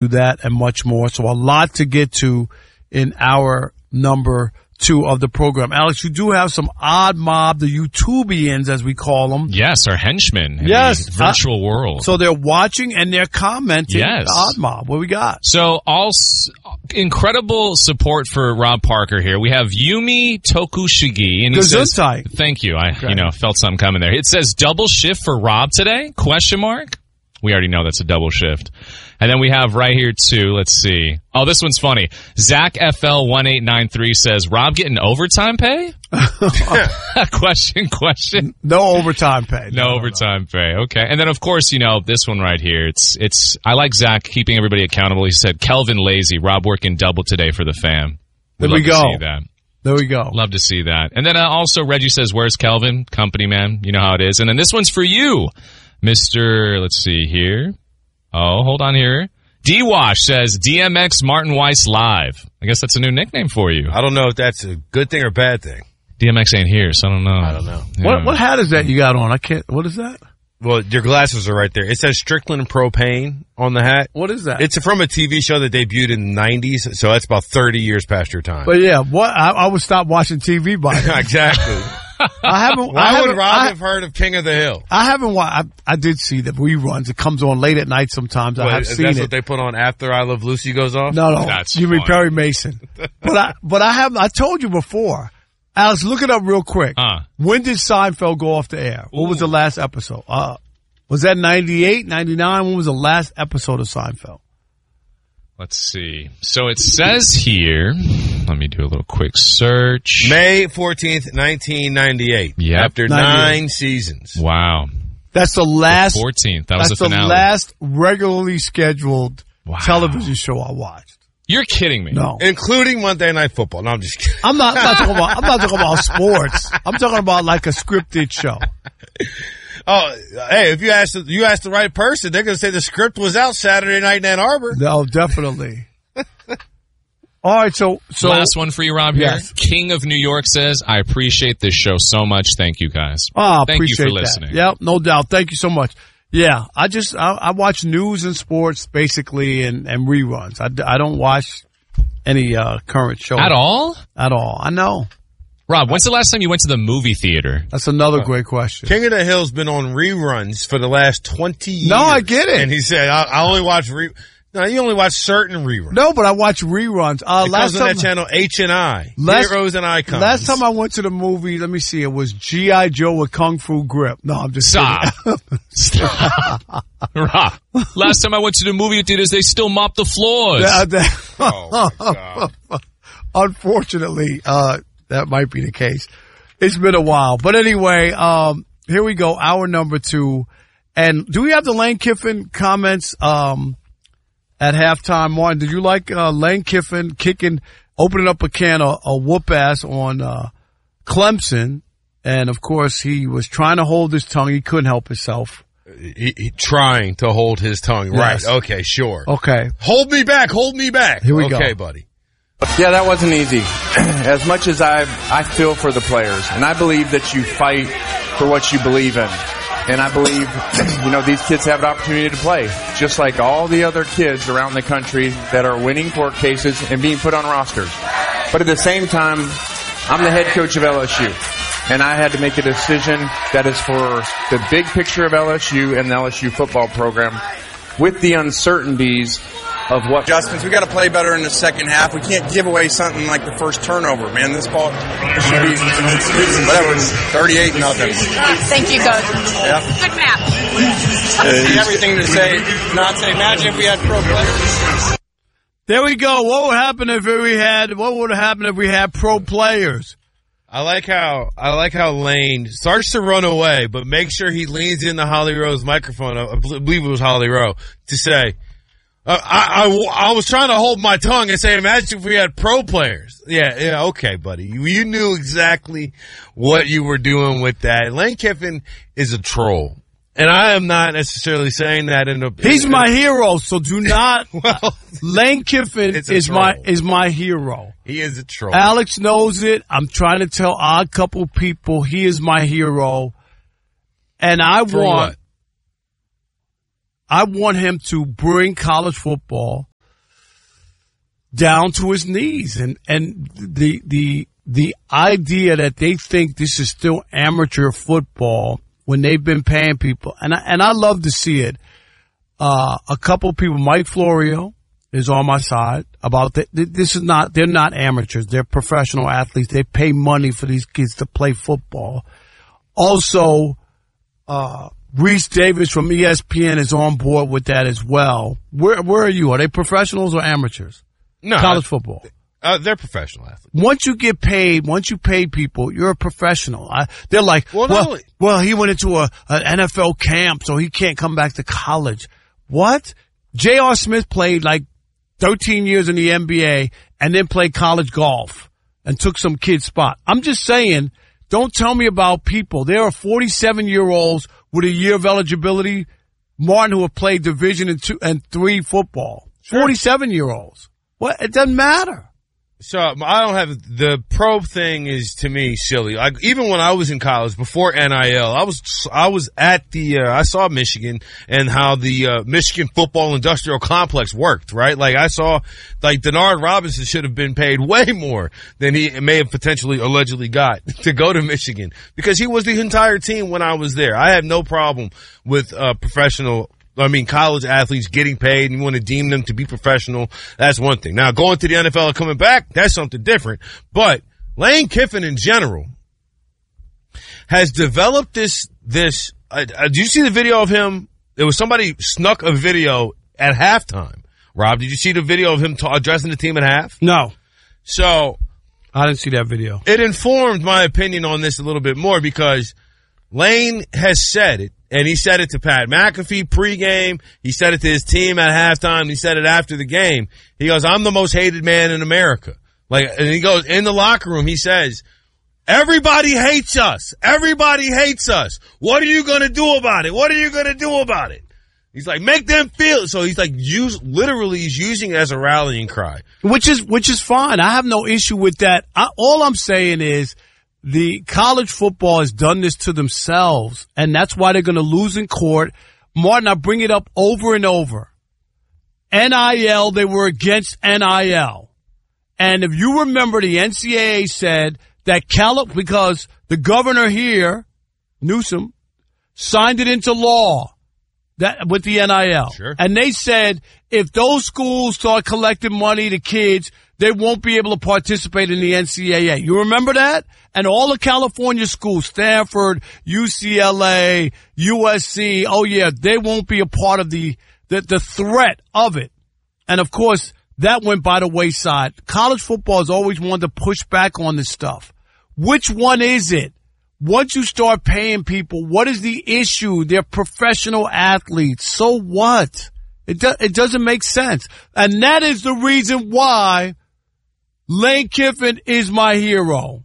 that and much more. So a lot to get to in our number 2 of the program. Alex, you do have some odd mob, the YouTubians as we call them. Yes, our henchmen in yes, the virtual world. So they're watching and they're commenting. Yes. The odd mob. What we got? So incredible support for Rob Parker here. We have Yumi Tokushigi, and he says, "Thank you." I felt something coming there. It says double shift for Rob today? ? We already know that's a double shift. And then we have right here too. Let's see. Oh, this one's funny. Zach FL1893 says, "Rob getting overtime pay?" Question. No overtime pay. No overtime pay. Okay. And then of course, this one right here. It's. I like Zach keeping everybody accountable. He said, "Kelvin lazy. Rob working double today for the fam." There we go. To see that. There we go. Love to see that. And then also Reggie says, "Where's Kelvin? Company man. You know how it is." And then this one's for you, Mr. Let's see here. Oh, hold on here. D-Wash says, DMX Martin Weiss live. I guess that's a new nickname for you. I don't know if that's a good thing or bad thing. DMX ain't here, so I don't know. I don't know. Yeah. What hat is that you got on? What is that? Well, your glasses are right there. It says Strickland Propane on the hat. What is that? It's from a TV show that debuted in the 90s, so that's about 30 years past your time. But yeah, I would stop watching TV by then. Exactly. Why would Rob have heard of King of the Hill? I haven't watched. I did see the reruns. It comes on late at night sometimes. I have seen it. That's what they put on after I Love Lucy goes off? No. That's you mean Perry Mason. But I haven't. I told you before. Alex, look it up real quick. When did Seinfeld go off the air? What was the last episode? Was that 98, 99? When was the last episode of Seinfeld? Let's see. So it says here, let me do a little quick search. May 14th, 1998. Yep. After 9 seasons. Wow. That's the last. The 14th. That was the finale. That's the last regularly scheduled television show I watched. You're kidding me. No. Including Monday Night Football. No, I'm just kidding. I'm not talking about sports. I'm talking about like a scripted show. Oh, hey, if you ask the right person, they're going to say the script was out Saturday night in Ann Arbor. No, definitely. All right, so last one for you, Rob. Here, yes. King of New York says, "I appreciate this show so much. Thank you, guys. Thank you for listening." Yep, no doubt. Thank you so much. Yeah, I watch news and sports basically and reruns. I don't watch any current shows at all. At all. I know. Rob, when's the last time you went to the movie theater? That's another great question. King of the Hill's been on reruns for the last 20 years. No, I get it. And he said, I only watch No, you only watch certain reruns. No, but I watch reruns. It comes on that channel H&I. Heroes and Icons. Last time I went to the movie, let me see, it was G.I. Joe with Kung Fu Grip. No, I'm just kidding. Stop. Rob, last time I went to the movie theaters, they still mop the floors. Oh, my God. Unfortunately, that might be the case. It's been a while. But anyway, here we go. Hour number 2. And do we have the Lane Kiffin comments at halftime? Martin, did you like Lane Kiffin opening up a can of whoop ass on Clemson? And, of course, he was trying to hold his tongue. He couldn't help himself. He trying to hold his tongue. Yes. Right. Okay, sure. Okay. Hold me back. Here we go. Okay, buddy. Yeah, that wasn't easy. As much as I feel for the players, and I believe that you fight for what you believe in. And I believe, these kids have an opportunity to play, just like all the other kids around the country that are winning court cases and being put on rosters. But at the same time, I'm the head coach of LSU, and I had to make a decision that is for the big picture of LSU and the LSU football program with the uncertainties of what adjustments. We got to play better in the second half. We can't give away something like the first turnover, man. This ball should be 38-0. Thank you, Coach. Yeah. Good match. Everything to say, not say. Imagine if we had pro players. There we go. What would happen if we had pro players? I like how Lane starts to run away, but make sure he leans into Holly Rowe's microphone. I believe it was Holly Rowe to say, I was trying to hold my tongue and say, imagine if we had pro players. Yeah, okay, buddy. You knew exactly what you were doing with that. Lane Kiffin is a troll. And I am not necessarily saying that He's my hero, so do not. Lane Kiffin is my hero. He is a troll. Alex knows it. I'm trying to tell Odd Couple people he is my hero. And I want him to bring college football down to his knees. And the idea that they think this is still amateur football when they've been paying people. And I love to see it. A couple of people, Mike Florio is on my side about that. They're not amateurs. They're professional athletes. They pay money for these kids to play football. Also, Reese Davis from ESPN is on board with that as well. Where are you? Are they professionals or amateurs? No. College football. They're professional athletes. Once you get paid, once you pay people, you're a professional. They're like, well, he went into an NFL camp, so he can't come back to college. What? J.R. Smith played like 13 years in the NBA and then played college golf and took some kid's spot. I'm just saying, don't tell me about people. There are 47-year-olds with a year of eligibility, Martin, who have played Division II and III football. 47-year-olds. What? It doesn't matter. So I don't have the pro thing is to me silly. Like even when I was in college before NIL, I was at the I saw Michigan and how the Michigan football industrial complex worked, right? Like I saw like Denard Robinson should have been paid way more than he may have potentially allegedly got to go to Michigan because he was the entire team when I was there. I have no problem with college athletes getting paid and you want to deem them to be professional. That's one thing. Now, going to the NFL and coming back, that's something different. But Lane Kiffin in general has developed this, do you see the video of him? There was somebody snuck a video at halftime. Rob, did you see the video of him addressing the team at half? No. So. I didn't see that video. It informed my opinion on this a little bit more because Lane has said it. And he said it to Pat McAfee pregame. He said it to his team at halftime. He said it after the game. He goes, I'm the most hated man in America. And he goes, in the locker room, he says, everybody hates us. Everybody hates us. What are you going to do about it? What are you going to do about it? He's like, make them feel it. So he's like, he's using it as a rallying cry. Which is fine. I have no issue with that. All I'm saying is, the college football has done this to themselves, and that's why they're going to lose in court. Martin, I bring it up over and over. NIL, they were against NIL. And if you remember, the NCAA said that because the governor here, Newsom, signed it into law that with the NIL. Sure. And they said if those schools start collecting money to kids, they won't be able to participate in the NCAA. You remember that? And all the California schools, Stanford, UCLA, USC, oh yeah, they won't be a part of the threat of it. And of course, that went by the wayside. College football has always wanted to push back on this stuff. Which one is it? Once you start paying people, what is the issue? They're professional athletes. So what? It doesn't make sense. And that is the reason why Lane Kiffin is my hero.